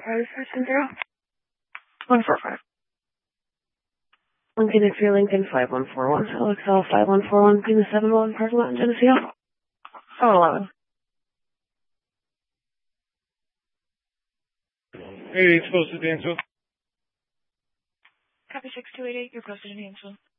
145. Lincoln Infield, Lincoln 5141. LXL 5141, Pina 71, parking lot in Geneseo. 711. Hey, it's posted, Dansville. Copy 6288, you're posted in Hansville.